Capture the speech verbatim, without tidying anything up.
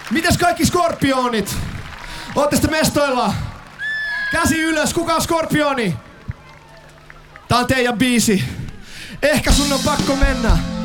Mites kaikki skorpionit? Ootte sitten mestoilla? Käsi ylös, kuka on skorpioni? Tää on teidän biisi. Ehkä sun on pakko mennä.